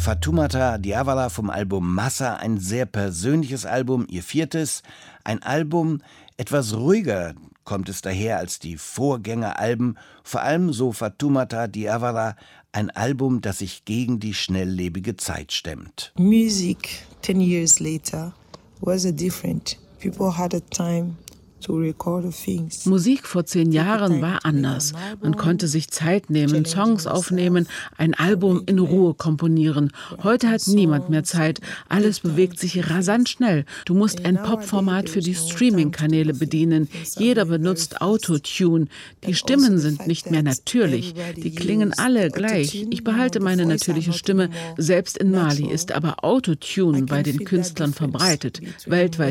Fatoumata Diawara vom Album Massa, ein sehr persönliches Album, ihr 4. Ein Album, etwas ruhiger kommt es daher als die Vorgängeralben, vor allem, so Fatoumata Diawara, ein Album, das sich gegen die schnelllebige Zeit stemmt. Music 10 years later was different. People had a time to record things. Musik vor 10 Jahren war anders. Man konnte sich Zeit nehmen, Songs aufnehmen, ein Album in Ruhe komponieren. Heute hat niemand mehr Zeit. Alles bewegt sich rasant schnell. Du musst ein Pop-Format für die Streaming-Kanäle bedienen. Jeder benutzt Autotune. Die Stimmen sind nicht mehr natürlich. Die klingen alle gleich. Ich behalte meine natürliche Stimme. Selbst in Mali ist aber Autotune bei den Künstlern verbreitet. Weltweit